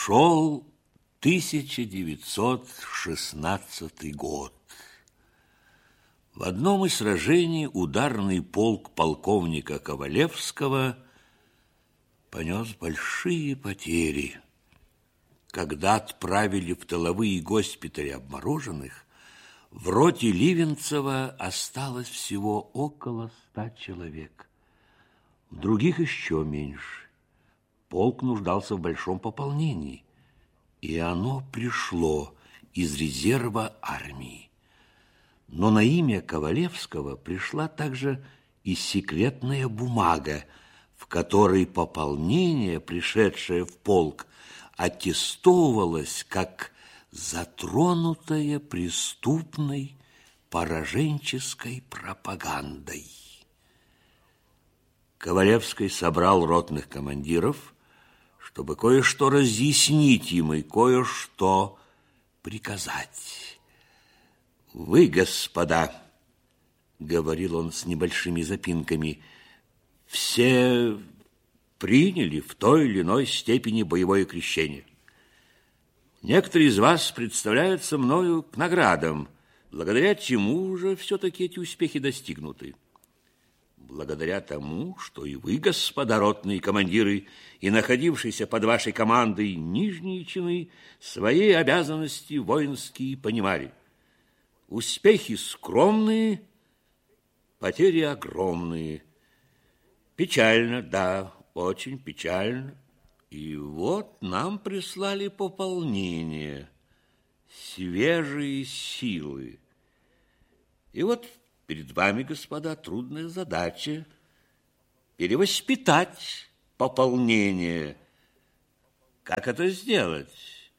Шел 1916 год. В одном из сражений ударный полк полковника Ковалевского понес большие потери. Когда отправили в тыловые госпитали обмороженных, в роте Ливенцева осталось всего около 100 человек. В других еще меньше. Полк нуждался в большом пополнении, и оно пришло из резерва армии. Но на имя Ковалевского пришла также и секретная бумага, в которой пополнение, пришедшее в полк, аттестовывалось как затронутое преступной пораженческой пропагандой. Ковалевский собрал ротных командиров, чтобы кое-что разъяснить им и кое-что приказать. «Вы, господа, — говорил он с небольшими запинками, — все приняли в той или иной степени боевое крещение. Некоторые из вас представляются мною к наградам, благодаря чему же все-таки эти успехи достигнуты. Благодаря тому, что и вы, господа ротные командиры, и находившиеся под вашей командой нижние чины, свои обязанности воинские понимали. Успехи скромные, потери огромные. Печально, да, очень печально. И вот нам прислали пополнение, свежие силы. И вот перед вами, господа, трудная задача – перевоспитать пополнение. Как это сделать?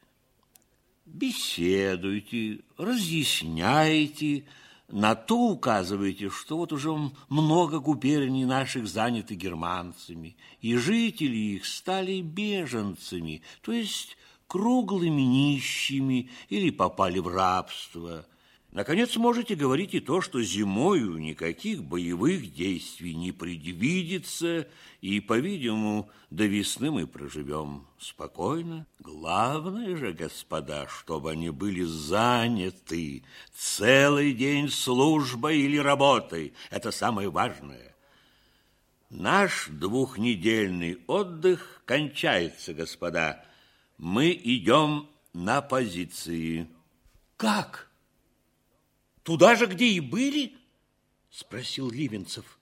Беседуйте, разъясняйте, на то указывайте, что вот уже много губерний наших заняты германцами, и жители их стали беженцами, то есть круглыми нищими или попали в рабство. Наконец, можете говорить и то, что зимою никаких боевых действий не предвидится, и, по-видимому, до весны мы проживем спокойно. Главное же, господа, чтобы они были заняты целый день службой или работой. Это самое важное. Наш двухнедельный отдых кончается, господа. Мы идем на позиции. Как? Туда же, где и были? Спросил Ливенцев.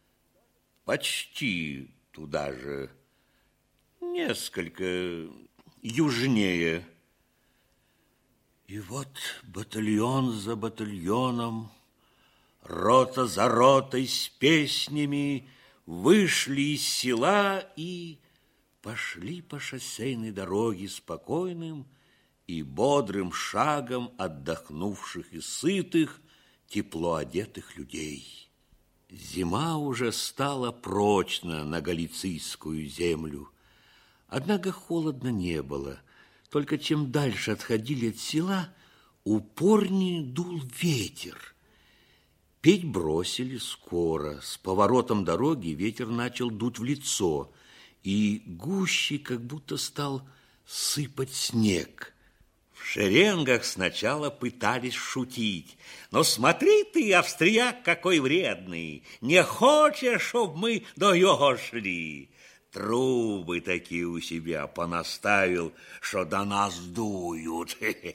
Почти туда же, несколько южнее. И вот батальон за батальоном, рота за ротой с песнями вышли из села и пошли по шоссейной дороге спокойным и бодрым шагом отдохнувших и сытых, тепло одетых людей. Зима уже стала прочно на галицийскую землю. Однако холодно не было. Только чем дальше отходили от села, упорнее дул ветер. Петь бросили скоро. С поворотом дороги ветер начал дуть в лицо, и гуще как будто стал сыпать снег. В шеренгах сначала пытались шутить. Но смотри ты, австрияк, какой вредный. Не хочешь, чтоб мы до его шли. Трубы такие у себя понаставил, что до нас дуют.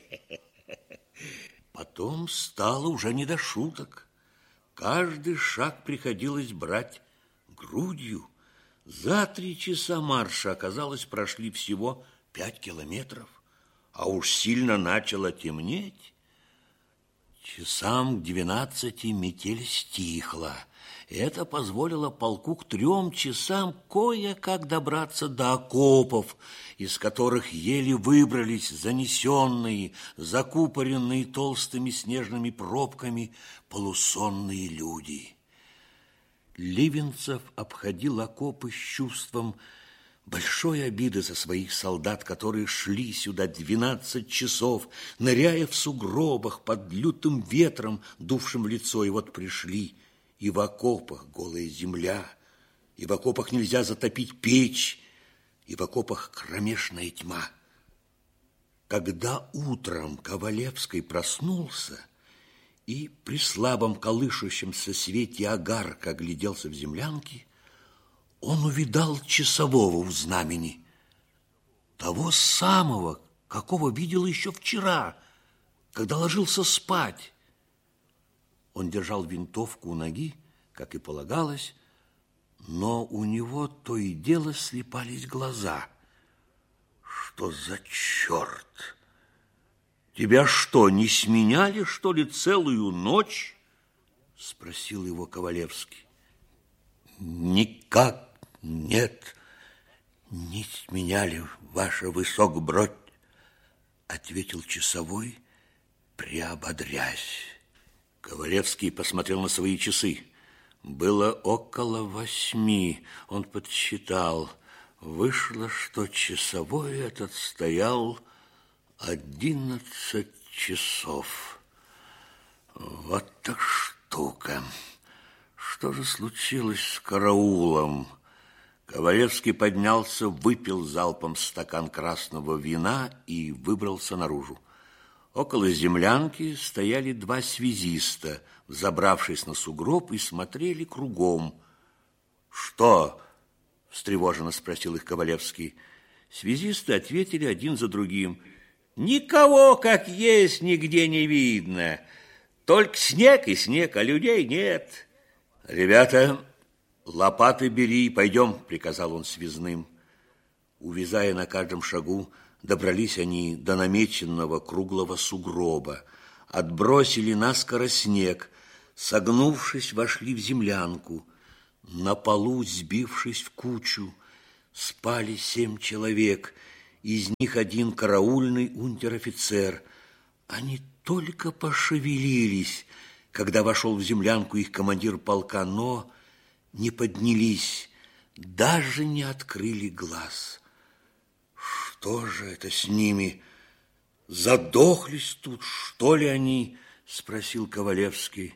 Потом стало уже не до шуток. Каждый шаг приходилось брать грудью. За 3 часа марша, оказалось, прошли всего 5 километров. А уж сильно начало темнеть. Часам к 12 метель стихла. Это позволило полку к 3 часам кое-как добраться до окопов, из которых еле выбрались занесенные, закупоренные толстыми снежными пробками полусонные люди. Ливенцев обходил окопы с чувством большой обиды за своих солдат, которые шли сюда 12 часов, ныряя в сугробах под лютым ветром, дувшим в лицо, и вот пришли. И в окопах голая земля, и в окопах нельзя затопить печь, и в окопах кромешная тьма. Когда утром Ковалевский проснулся и при слабом колышущемся свете огарка огляделся в землянке, он увидал часового в знамени, того самого, какого видел еще вчера, когда ложился спать. Он держал винтовку у ноги, как и полагалось, но у него то и дело слипались глаза. Что за черт? Тебя что, не сменяли, что ли, целую ночь? Спросил его Ковалевский. Никак нет, не сменяли, ваша высокобродь, ответил часовой, приободрясь. Ковалевский посмотрел на свои часы. Было около 8. Он подсчитал. Вышло, что часовой этот стоял 11 часов. Вот так штука. Что же случилось с караулом? Ковалевский поднялся, выпил залпом стакан красного вина и выбрался наружу. Около землянки стояли 2 связиста, взобравшись на сугроб, и смотрели кругом. «Что?» – встревоженно спросил их Ковалевский. Связисты ответили один за другим. «Никого, как есть, нигде не видно. Только снег и снег, а людей нет». «Ребята, лопаты бери, пойдем», – приказал он связным. Увязая на каждом шагу, добрались они до намеченного круглого сугроба, отбросили наскоро снег, согнувшись, вошли в землянку. На полу, сбившись в кучу, спали 7 человек, из них 1 караульный унтер-офицер. Они только пошевелились, когда вошел в землянку их командир полка, но не поднялись, даже не открыли глаз. Что же это с ними? Задохлись тут, что ли, они? Спросил Ковалевский.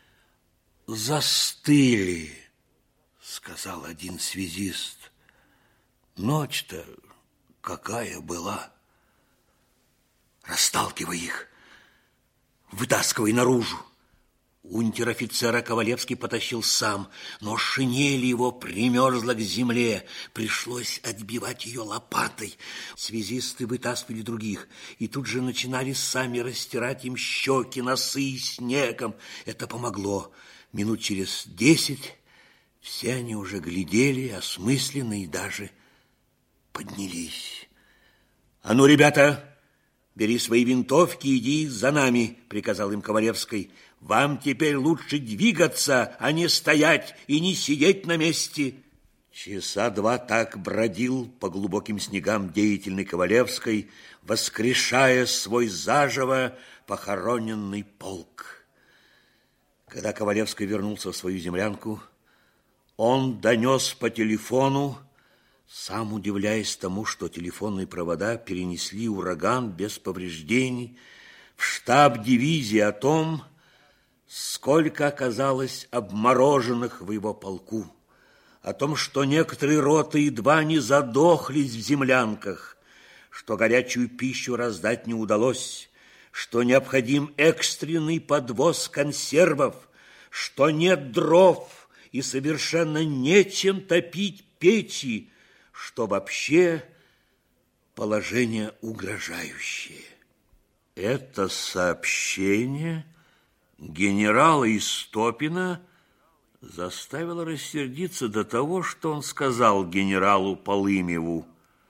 Застыли, сказал один связист. Ночь-то какая была? Расталкивай их, вытаскивай наружу. Унтер-офицера Ковалевский потащил сам, но шинель его примерзла к земле. Пришлось отбивать ее лопатой. Связисты вытаскивали других, и тут же начинали сами растирать им щеки, носы снегом. Это помогло. Минут через 10 все они уже глядели, осмысленно, и даже поднялись. «А ну, ребята, бери свои винтовки и иди за нами», — приказал им Ковалевский. «Вам теперь лучше двигаться, а не стоять и не сидеть на месте». Часа 2 так бродил по глубоким снегам деятельный Ковалевский, воскрешая свой заживо похороненный полк. Когда Ковалевский вернулся в свою землянку, он донес по телефону, сам удивляясь тому, что телефонные провода перенесли ураган без повреждений, в штаб дивизии о том, сколько оказалось обмороженных в его полку, о том, что некоторые роты едва не задохлись в землянках, что горячую пищу раздать не удалось, что необходим экстренный подвоз консервов, что нет дров и совершенно нечем топить печи, что вообще положение угрожающее. Это сообщение генерала Истопина заставило рассердиться до того, что он сказал генералу Полымеву: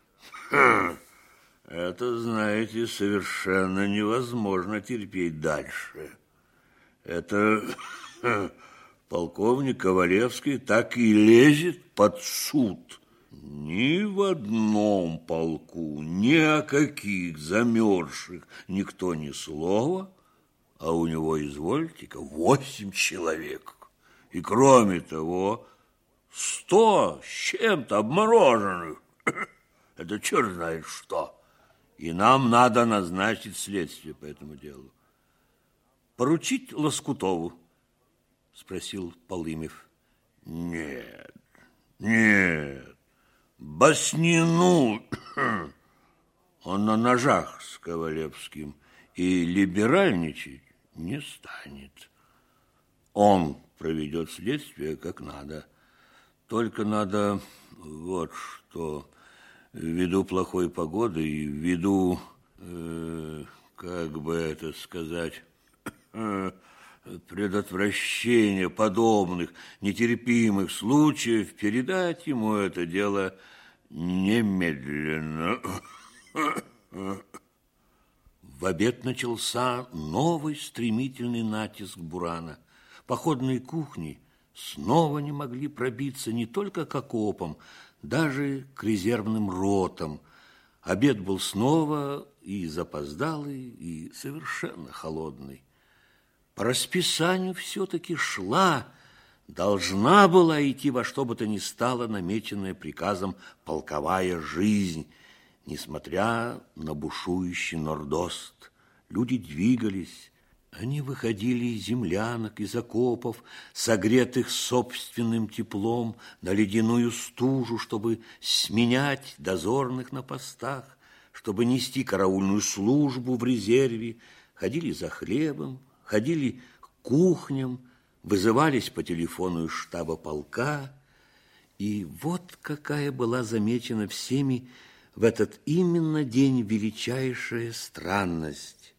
«Это, знаете, совершенно невозможно терпеть дальше. Это полковник Ковалевский так и лезет под суд. Ни в одном полку, ни о каких замерзших никто ни слова, а у него, извольте-ка, 8 человек. И кроме того, 100 с чем-то обмороженных. Это черт знает что. И нам надо назначить следствие по этому делу». «Поручить Лоскутову?» — спросил Полымев. «Нет, Баснину. он на ножах с Ковалевским и либеральничать не станет. Он проведет следствие как надо. Только надо вот что, ввиду плохой погоды и ввиду, как бы это сказать, предотвращения подобных нетерпимых случаев, передать ему это дело немедленно. В обед начался новый стремительный натиск бурана. Походные кухни снова не могли пробиться не только к окопам, даже к резервным ротам. Обед был снова и запоздалый, и совершенно холодный. По расписанию все-таки должна была идти во что бы то ни стало намеченная приказом полковая жизнь. Несмотря на бушующий нордост, люди двигались. Они выходили из землянок, из окопов, согретых собственным теплом, на ледяную стужу, чтобы сменять дозорных на постах, чтобы нести караульную службу в резерве, ходили за хлебом, ходили к кухням, вызывались по телефону из штаба полка. И вот какая была замечена всеми в этот именно день величайшая странность.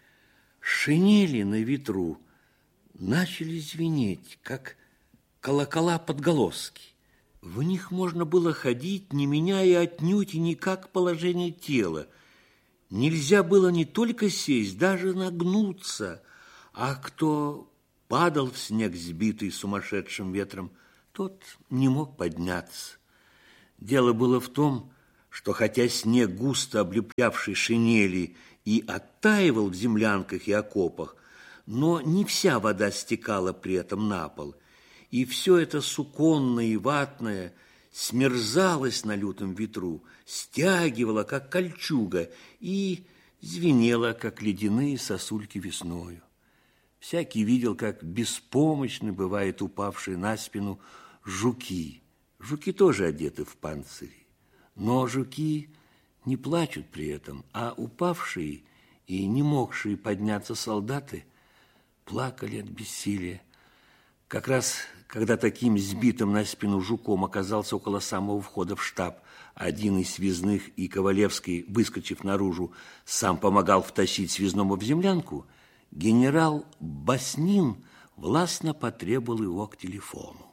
Шинели на ветру начали звенеть, как колокола-подголоски. В них можно было ходить, не меняя отнюдь и никак положение тела. Нельзя было не только сесть, даже нагнуться, а кто падал в снег, сбитый сумасшедшим ветром, тот не мог подняться. Дело было в том, что хотя снег, густо облеплявший шинели, и оттаивал в землянках и окопах, но не вся вода стекала при этом на пол, и все это суконное и ватное смерзалось на лютом ветру, стягивало, как кольчуга, и звенело, как ледяные сосульки весною. Всякий видел, как беспомощны бывают упавшие на спину жуки. Жуки тоже одеты в панцири. Но жуки не плачут при этом, а упавшие и не могшие подняться солдаты плакали от бессилия. Как раз, когда таким сбитым на спину жуком оказался около самого входа в штаб один из связных, и Ковалевский, выскочив наружу, сам помогал втащить связному в землянку, генерал Баснин властно потребовал его к телефону.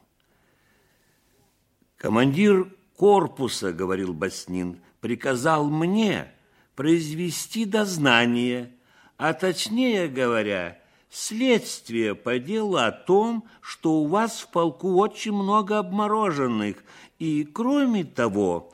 «Командир корпуса, — говорил Баснин, — приказал мне произвести дознание, а точнее говоря, следствие по делу о том, что у вас в полку очень много обмороженных, и кроме того,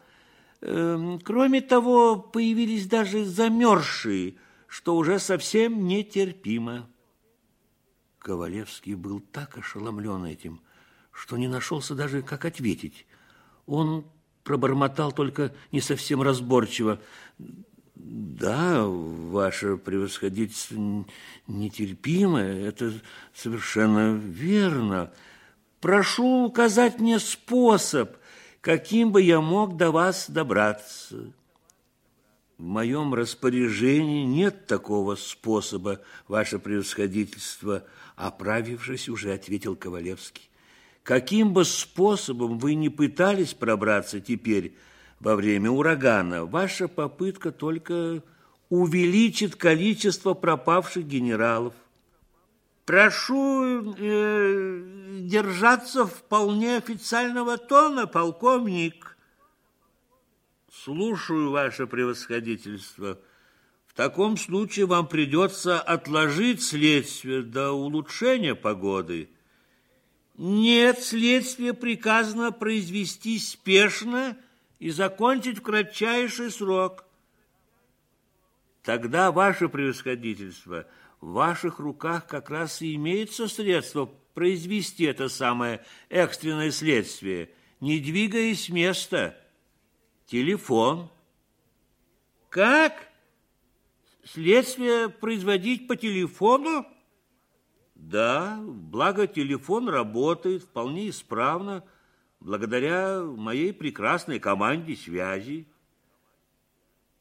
появились даже замерзшие, что уже совсем нетерпимо». Ковалевский был так ошеломлен этим, что не нашелся даже, как ответить. Он пробормотал только не совсем разборчиво: «Да, ваше превосходительство, нетерпимо, это совершенно верно. Прошу указать мне способ, каким бы я мог до вас добраться». «В моем распоряжении нет такого способа, ваше превосходительство», — оправившись, уже ответил Ковалевский. «Каким бы способом вы ни пытались пробраться теперь во время урагана, ваша попытка только увеличит количество пропавших генералов. Прошу держаться вполне официального тона, полковник». «Слушаю, ваше превосходительство. В таком случае вам придется отложить следствие до улучшения погоды». «Нет, следствие приказано произвести спешно и закончить в кратчайший срок». «Тогда, ваше превосходительство, в ваших руках как раз и имеется средство произвести это самое экстренное следствие, не двигаясь с места. Телефон». «Как? Следствие производить по телефону?» «Да, благо телефон работает вполне исправно, благодаря моей прекрасной команде связи».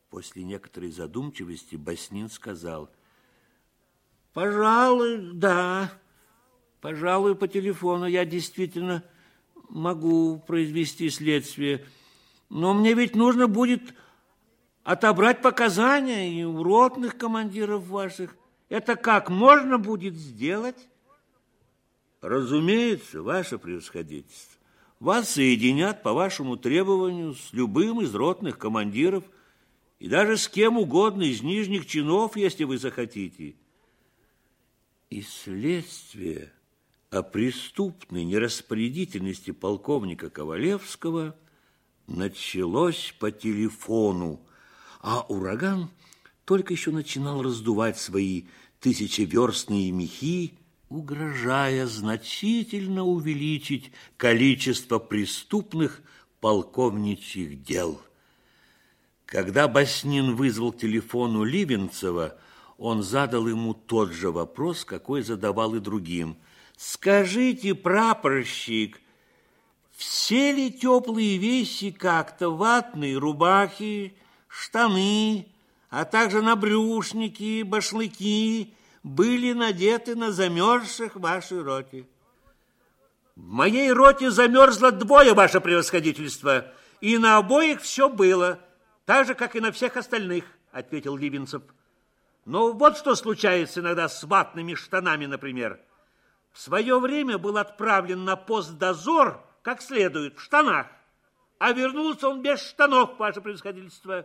После некоторой задумчивости Баснин сказал: пожалуй, да. Пожалуй, по телефону я действительно могу произвести следствие. Но мне ведь нужно будет отобрать показания и у ротных командиров ваших. Это как можно будет сделать? Разумеется, ваше превосходительство. Вас соединят по вашему требованию с любым из ротных командиров и даже с кем угодно из нижних чинов, если вы захотите. И следствие о преступной нераспорядительности полковника Ковалевского началось по телефону, а ураган только еще начинал раздувать свои тысячеверстные мехи, угрожая значительно увеличить количество преступных полковничьих дел. Когда Баснин вызвал к телефону Ливенцева, он задал ему тот же вопрос, какой задавал и другим. «Скажите, прапорщик, все ли теплые вещи как-то, ватные рубахи, штаны, а также набрюшники, башлыки были надеты на замерзших в вашей роте?» «В моей роте замерзло двое, ваше превосходительство, и на обоих все было, так же, как и на всех остальных», ответил Ливенцев. «Но вот что случается иногда с ватными штанами, например. В свое время был отправлен на пост дозор, как следует, в штанах, а вернулся он без штанов, ваше превосходительство».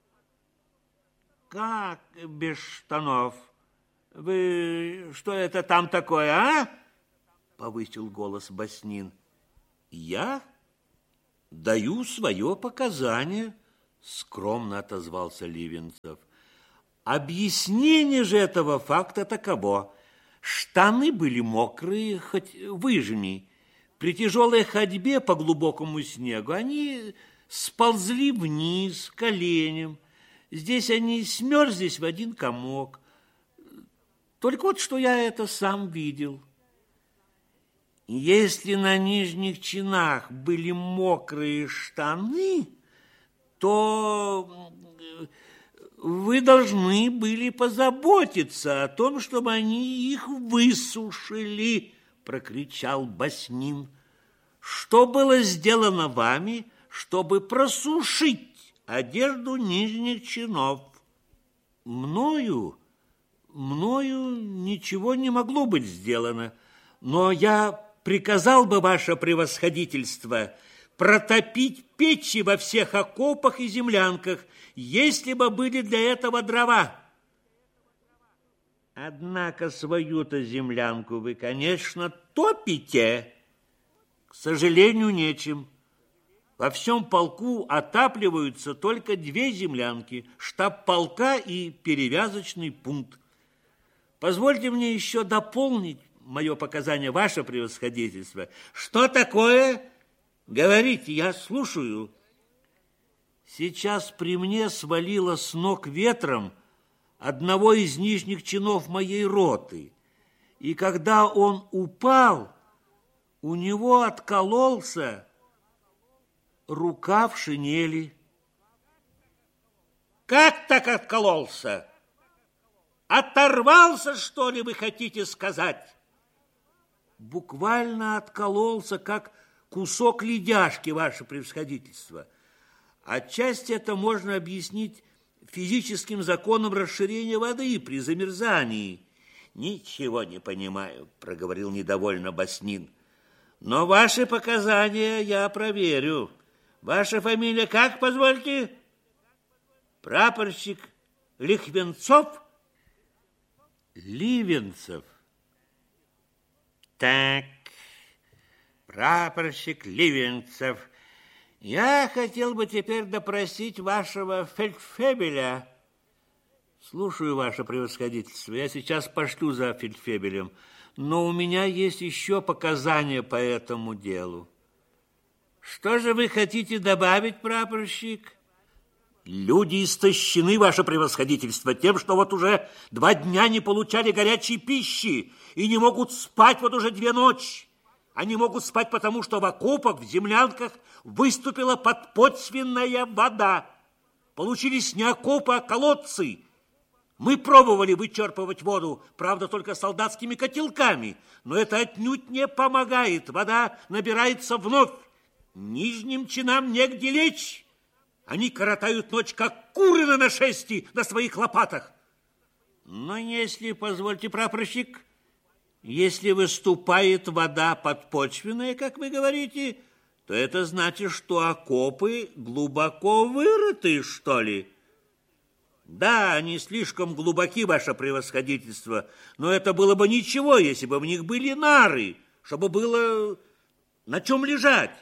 «Как без штанов? Вы что это там такое, а?» повысил голос Баснин. «Я даю свое показание», скромно отозвался Ливенцев. «Объяснение же этого факта таково. Штаны были мокрые, хоть выжми. При тяжелой ходьбе по глубокому снегу они сползли вниз коленем. Здесь они смерзлись в один комок. Только вот что я это сам видел. Если на нижних чинах были мокрые штаны, то вы должны были позаботиться о том, чтобы они их высушили, прокричал Баснин. Что было сделано вами, чтобы просушить одежду нижних чинов? Мною ничего не могло быть сделано, но я приказал бы, ваше превосходительство, протопить печи во всех окопах и землянках, если бы были для этого дрова. Однако свою-то землянку вы, конечно, топите. К сожалению, нечем. Во всем полку отапливаются только 2 землянки, штаб полка и перевязочный пункт. Позвольте мне еще дополнить мое показание, ваше превосходительство. Что такое? Говорите, я слушаю. Сейчас при мне свалило с ног ветром одного из нижних чинов моей роты. И когда он упал, у него откололся рукав шинели. Как так откололся? Оторвался, что ли, вы хотите сказать? Буквально откололся, как кусок ледяшки, ваше превосходительство. Отчасти это можно объяснить физическим законом расширения воды при замерзании. Ничего не понимаю, проговорил недовольно Баснин. Но ваши показания я проверю. Ваша фамилия как, позвольте? Прапорщик Лихвенцов? Ливенцев. Так, прапорщик Ливенцев. Я хотел бы теперь допросить вашего фельдфебеля. Слушаю, ваше превосходительство. Я сейчас пошлю за фельдфебелем, но у меня есть еще показания по этому делу. Что же вы хотите добавить, прапорщик? Люди истощены, ваше превосходительство, тем, что вот уже 2 дня не получали горячей пищи и не могут спать вот уже 2 ночи. Они могут спать потому, что в окопах, в землянках выступила подпочвенная вода. Получились не окопы, а колодцы. Мы пробовали вычерпывать воду, правда, только солдатскими котелками, но это отнюдь не помогает. Вода набирается вновь. Нижним чинам негде лечь. Они коротают ночь, как куры на нашествии на своих лопатах. Но если, позвольте, прапорщик, если выступает вода подпочвенная, как вы говорите, то это значит, что окопы глубоко вырыты, что ли? Да, они слишком глубоки, ваше превосходительство, но это было бы ничего, если бы в них были нары, чтобы было на чем лежать.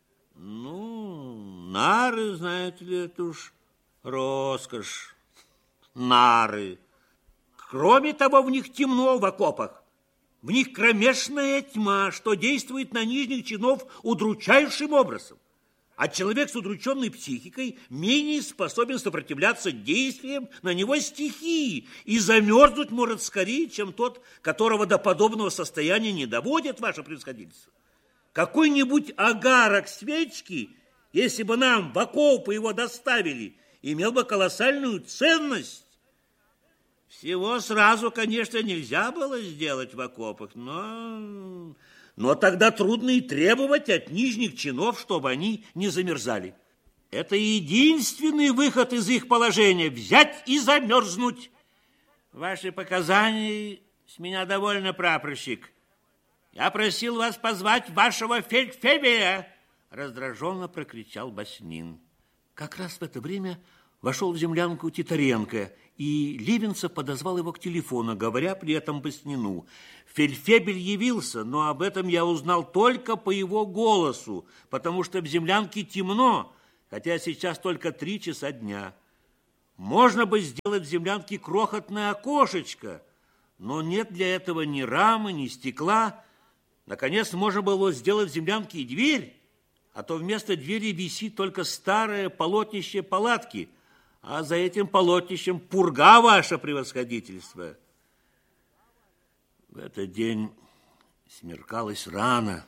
Ну, нары, знаете ли, это уж роскошь. Нары. Кроме того, в них темно в окопах. В них кромешная тьма, что действует на нижних чинов удручающим образом. А человек с удрученной психикой менее способен сопротивляться действиям на него стихии и замерзнуть может скорее, чем тот, которого до подобного состояния не доводит ваше превосходительство. Какой-нибудь агарок свечки, если бы нам в окопы его доставили, имел бы колоссальную ценность. Всего сразу, конечно, нельзя было сделать в окопах, но тогда трудно и требовать от нижних чинов, чтобы они не замерзали. Это единственный выход из их положения – взять и замерзнуть. Ваши показания с меня довольно, прапорщик. Я просил вас позвать вашего фельдфебеля, раздраженно прокричал Баснин. Как раз в это время вошел в землянку Титаренко, и Ливенцев подозвал его к телефону, говоря при этом Баснину: фельдфебель явился, но об этом я узнал только по его голосу, потому что в землянке темно, хотя сейчас только 3 часа дня. Можно бы сделать в землянке крохотное окошечко, но нет для этого ни рамы, ни стекла. Наконец, можно было сделать в землянке и дверь, а то вместо двери висит только старое полотнище палатки, а за этим полотнищем пурга, ваше превосходительство. В этот день смеркалось рано,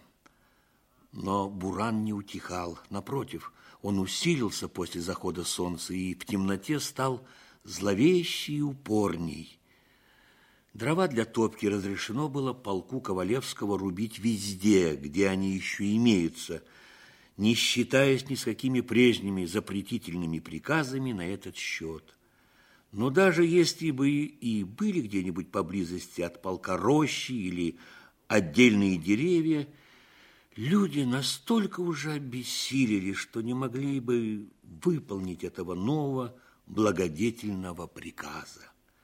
но буран не утихал. Напротив, он усилился после захода солнца и в темноте стал зловещий и упорней. Дрова для топки разрешено было полку Ковалевского рубить везде, где они еще имеются, не считаясь ни с какими прежними запретительными приказами на этот счет. Но даже если бы и были где-нибудь поблизости от полка рощи или отдельные деревья, люди настолько уже обессилели, что не могли бы выполнить этого нового благодетельного приказа.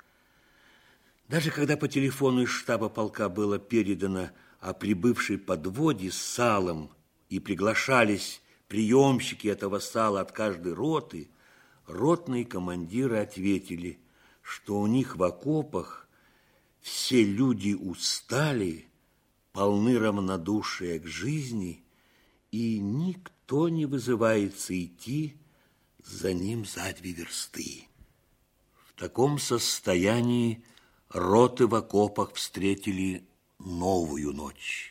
Даже когда по телефону из штаба полка было передано о прибывшей подводе с салом и приглашались приемщики этого сала от каждой роты, ротные командиры ответили, что у них в окопах все люди устали, полны равнодушия к жизни, и никто не вызывается идти за ним за 2 версты. В таком состоянии роты в окопах встретили новую ночь.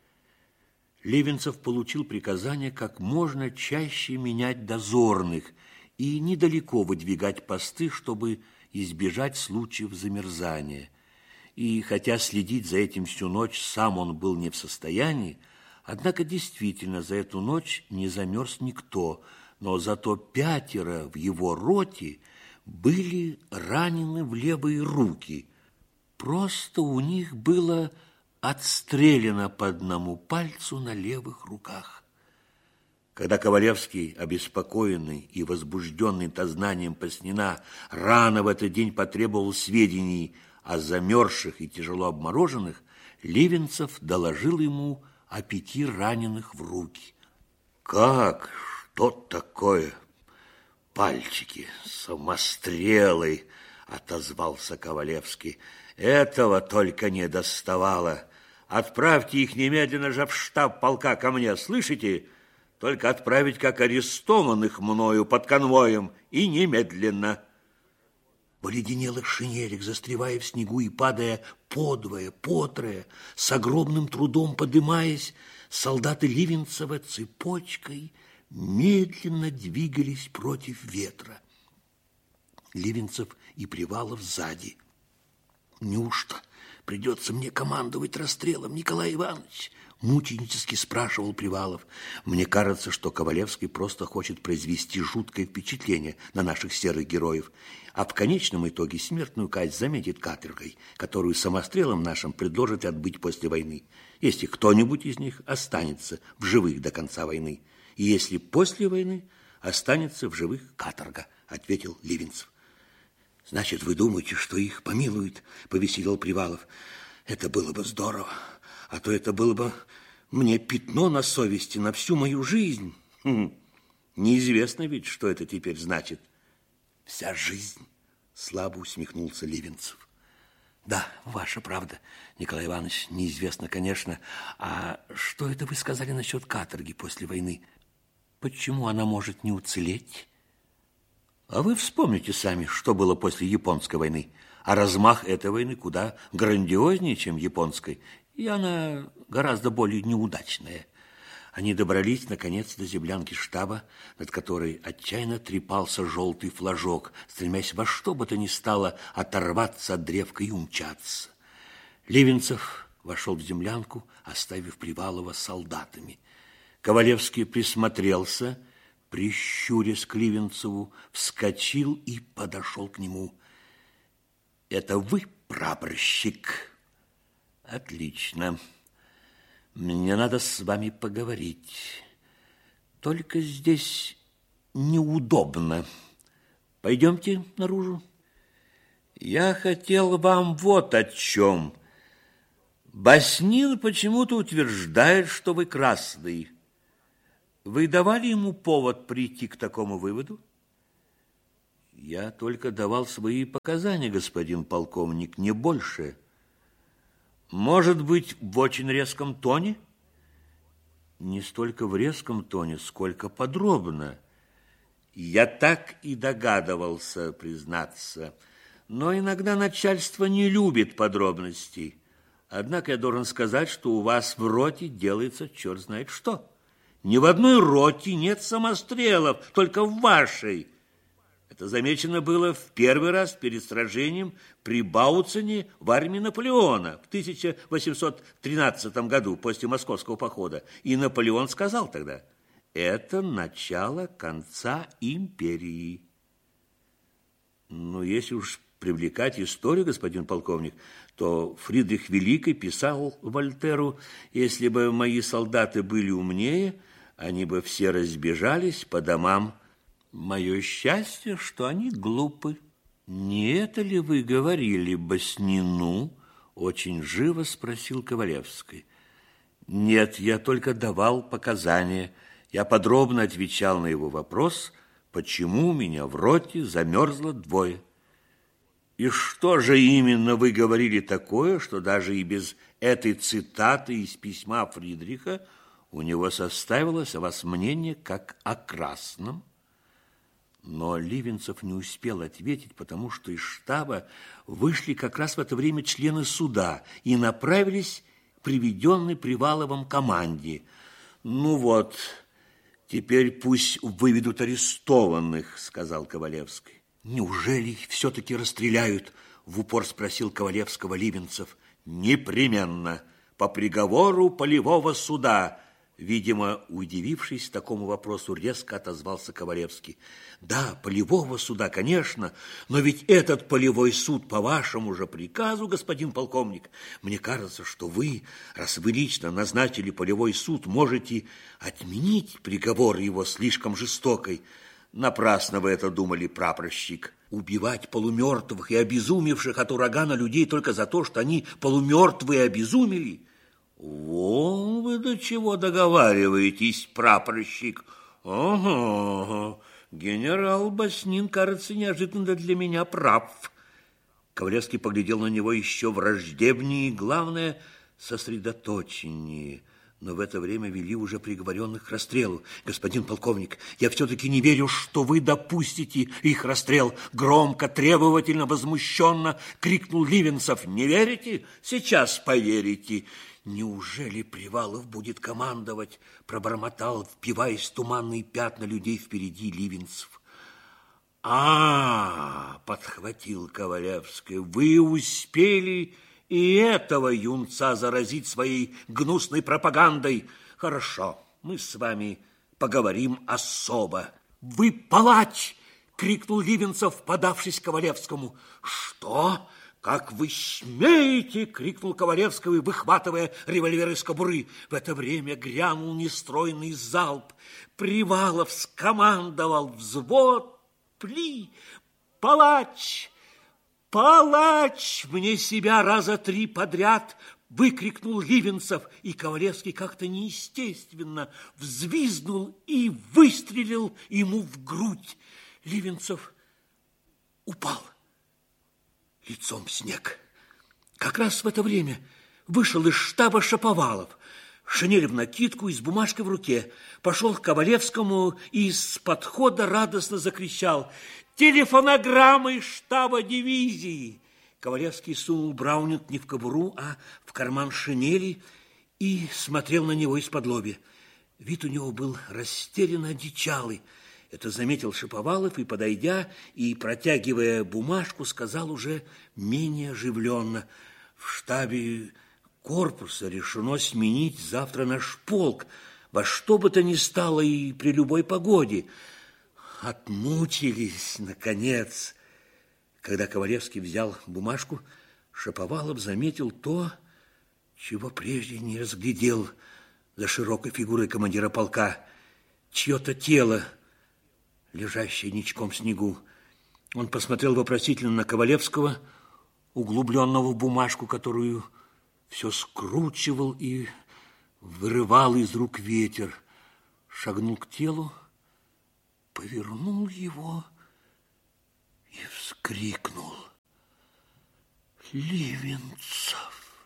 Ливенцев получил приказание как можно чаще менять дозорных и недалеко выдвигать посты, чтобы избежать случаев замерзания. И хотя следить за этим всю ночь сам он был не в состоянии, однако действительно за эту ночь не замерз никто, но зато 5 в его роте были ранены в левые руки. Просто у них было отстрелено по 1 пальцу на левых руках. Когда Ковалевский, обеспокоенный и возбужденный дознанием Баснина, рано в этот день потребовал сведений о замерзших и тяжело обмороженных, Ливенцев доложил ему о 5 раненых в руки. «Как? Что такое? Пальчики, самострелы!» — отозвался Ковалевский. «Этого только не доставало. Отправьте их немедленно же в штаб полка ко мне, слышите? Только отправить как арестованных мною под конвоем и немедленно». В оледенелых шинелях, застревая в снегу и падая подвое, потрое, с огромным трудом подымаясь, солдаты Ливенцева цепочкой медленно двигались против ветра. Ливенцев и Привалов сзади. «Неужто придется мне командовать расстрелом, Николай Иванович?» Мученически спрашивал Привалов. «Мне кажется, что Ковалевский просто хочет произвести жуткое впечатление на наших серых героев, а в конечном итоге смертную казнь заметит каторгой, которую самострелом нашим предложат отбыть после войны, если кто-нибудь из них останется в живых до конца войны, и если после войны останется в живых каторга», ответил Ливенцев. «Значит, вы думаете, что их помилуют?» повеселил Привалов. «Это было бы здорово. А то это было бы мне пятно на совести на всю мою жизнь». Неизвестно ведь, что это теперь значит. «Вся жизнь», слабо усмехнулся Ливенцев. «Да, ваша правда, Николай Иванович, неизвестно, конечно. А что это вы сказали насчет каторги после войны? Почему она может не уцелеть?» А вы вспомните сами, что было после Японской войны. А размах этой войны куда грандиознее, чем японской. И она гораздо более неудачная. Они добрались, наконец, до землянки штаба, над которой отчаянно трепался желтый флажок, стремясь во что бы то ни стало оторваться от древка и умчаться. Ливенцев вошел в землянку, оставив Привалова с солдатами. Ковалевский присмотрелся, прищурясь к Ливенцеву, вскочил и подошел к нему. «Это вы, прапорщик?» «Отлично. Мне надо с вами поговорить. Только здесь неудобно. Пойдемте наружу. Я хотел вам вот о чем. Баснин почему-то утверждает, что вы красный. Вы давали ему повод прийти к такому выводу?» «Я только давал свои показания, господин полковник, не больше». «Может быть, в очень резком тоне?» «Не столько в резком тоне, сколько подробно». «Я так и догадывался, признаться. Но иногда начальство не любит подробностей. Однако я должен сказать, что у вас в роте делается черт знает что. Ни в одной роте нет самострелов, только в вашей. Это замечено было в первый раз перед сражением при Бауцине в армии Наполеона в 1813 году после Московского похода. И Наполеон сказал тогда: это начало конца империи. Но если уж привлекать историю, господин полковник, то Фридрих Великий писал Вольтеру: если бы мои солдаты были умнее, они бы все разбежались по домам. Мое счастье, что они глупы. Не это ли вы говорили Баснину? Очень живо спросил Ковалевский. Нет, я только давал показания. Я подробно отвечал на его вопрос, почему у меня в роте замерзло двое. И что же именно вы говорили такое, что даже и без этой цитаты из письма Фридриха у него составилось о вас мнение как о красном? Но Ливенцев не успел ответить, потому что из штаба вышли как раз в это время члены суда и направились к приведенной Приваловым команде. «Ну вот, теперь пусть выведут арестованных», — сказал Ковалевский. «Неужели их все-таки расстреляют?» — в упор спросил Ковалевского Ливенцев. «Непременно, по приговору полевого суда». Видимо, удивившись такому вопросу, резко отозвался Ковалевский. «Да, полевого суда, конечно, но ведь этот полевой суд по вашему же приказу, господин полковник. Мне кажется, что вы, раз вы лично назначили полевой суд, можете отменить приговор его слишком жестокой». «Напрасно вы это думали, прапорщик. Убивать полумертвых и обезумевших от урагана людей только за то, что они полумертвые и обезумели? Вон вы до чего договариваетесь, прапорщик. Ага, генерал Баснин, кажется, неожиданно для меня прав». Ковалевский поглядел на него еще враждебнее и, главное, сосредоточеннее. Но в это время вели уже приговоренных к расстрелу. «Господин полковник, я все-таки не верю, что вы допустите их расстрел!» Громко, требовательно, возмущенно крикнул Ливенцев. «Не верите? Сейчас поверите!» «Неужели Привалов будет командовать?» пробормотал, впиваясь в туманные пятна людей впереди Ливенцев. подхватил Ковалевский, вы успели и этого юнца заразить своей гнусной пропагандой. Хорошо, мы с вами поговорим особо. Вы палач! Крикнул Ливенцев, подавшись Ковалевскому. Что? Как вы смеете? Крикнул Ковалевский, выхватывая револьвер из кобуры. В это время грянул нестройный залп. Привалов скомандовал: взвод, пли, палач! Палач! Мне себя раза 3 подряд выкрикнул Ливенцев, и Ковалевский как-то неестественно взвизгнул и выстрелил ему в грудь. Ливенцев упал лицом в снег. Как раз в это время вышел из штаба Шаповалов, шинель в накидку и с бумажкой в руке. Пошел к Ковалевскому и с подхода радостно закричал: «Телефонограмма из штаба дивизии!» Ковалевский сунул Браунинг не в кобуру, а в карман шинели и смотрел на него из-подлобья. Вид у него был растерянно одичалый. Это заметил Шаповалов и, подойдя и протягивая бумажку, сказал уже менее оживленно: в штабе корпуса решено сменить завтра наш полк, во что бы то ни стало и при любой погоде. Отмучились, наконец. Когда Ковалевский взял бумажку, Шаповалов заметил то, чего прежде не разглядел за широкой фигурой командира полка: чье-то тело, лежащее ничком в снегу. Он посмотрел вопросительно на Ковалевского, углубленного в бумажку, которую все скручивал и вырывал из рук ветер. Шагнул к телу, повернул его и вскрикнул: Ливенцев!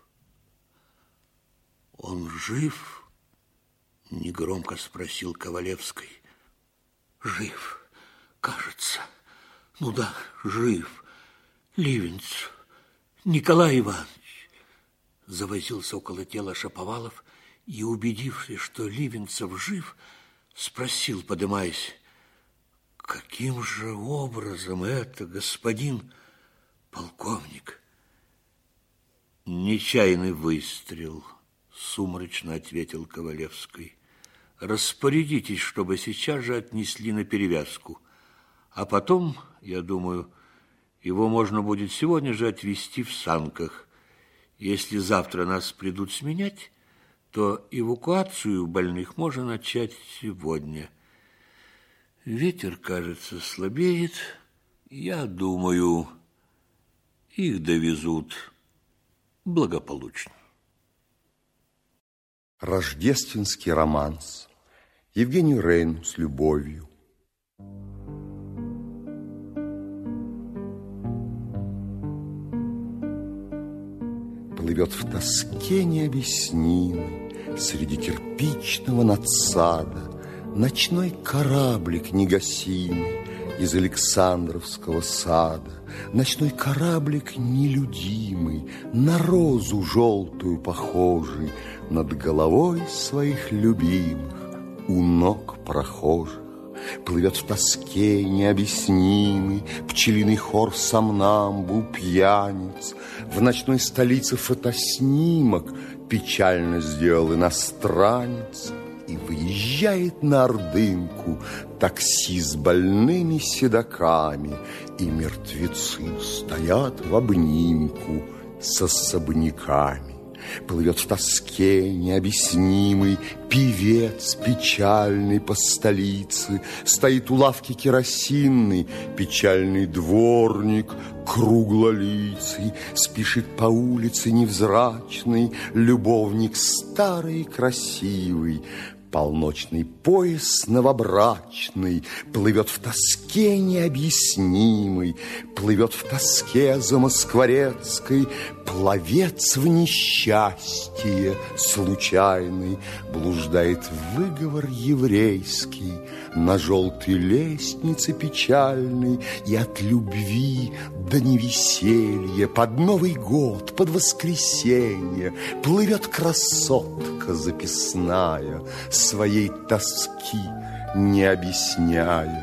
Он жив? Негромко спросил Ковалевский. Жив, кажется. Ну да, жив. Ливенцев, Николай Иванович. Завозился около тела Шаповалов и, убедившись, что Ливенцев жив, спросил, подымаясь: каким же образом это, господин полковник? Нечаянный выстрел, сумрачно ответил Ковалевский. Распорядитесь, чтобы сейчас же отнесли на перевязку. А потом, я думаю, его можно будет сегодня же отвезти в санках. Если завтра нас придут сменять, то эвакуацию больных можно начать сегодня. Ветер, кажется, слабеет. Я думаю, их довезут благополучно. Рождественский романс. Евгению Рейну с любовью. Плывет в тоске необъяснимой среди кирпичного надсада ночной кораблик негасимый из Александровского сада. Ночной кораблик нелюдимый, на розу желтую похожий, над головой своих любимых, у ног прохожих. Плывет в тоске необъяснимый пчелиный хор сомнамбул пьяниц. В ночной столице фотоснимок печально сделал иностранец. И выезжает на Ордынку такси с больными седоками, и мертвецы стоят в обнимку с особняками. Плывет в тоске необъяснимый певец печальный по столице. Стоит у лавки керосинный печальный дворник круглолицый. Спешит по улице невзрачный любовник старый и красивый. Полночный пояс новобрачный плывет в тоске необъяснимой, плывет в тоске за Москворецкой пловец в несчастье случайный, блуждает выговор еврейский на желтой лестнице печальной, и от любви до невеселья под Новый год, под воскресенье плывет красотка записная, своей тоски не объясняя.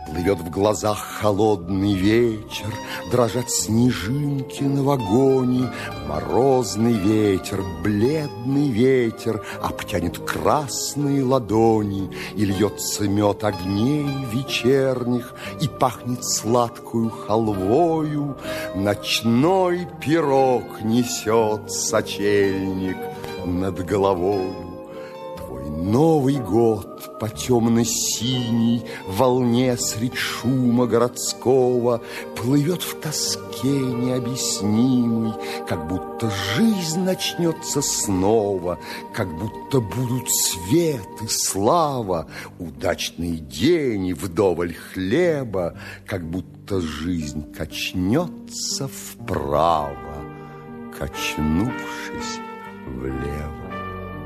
Плывет в глазах холодный вечер, дрожат снежинки на вагоне. Морозный ветер, бледный ветер обтянет красные ладони, и льется мед огней вечерних, и пахнет сладкую халвою. Ночной пирог несет сочельник над головою. Твой Новый год по темно-синей волне средь шума городского плывет в тоске необъяснимой, как будто жизнь начнется снова, как будто будут свет и слава, удачный день и вдоволь хлеба, как будто жизнь качнется вправо, качнувшись влево.